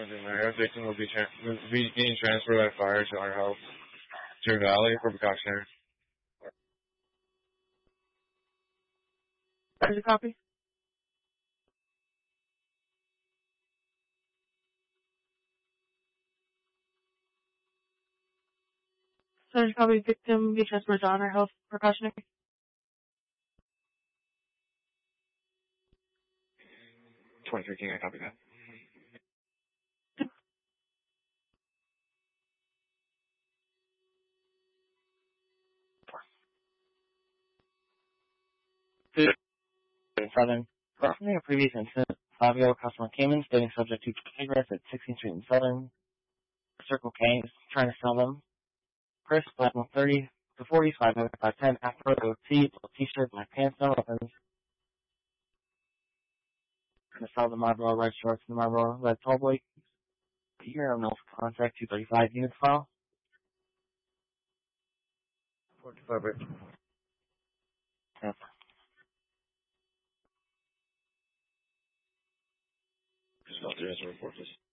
Quentin Mayor. Victim will be being transferred by fire to our health to Valley for precautionary. There's a copy. There's a copy. Victim be transferred to Honor Health precautionary. King, I copy that. Southern. Following a previous incident, Fabio customer came in stating subject to cigarettes at 16th Street in Southern. Circle K is trying to sell them. Chris, black 130 to 40s, 510, Afro, t-shirt, black pants, no weapons. Gonna sell the Marlboro red shorts and the Marlboro red tall boy. Year of no contract, 235 units file. 45 Rich. Yes. Just felt there as a report this.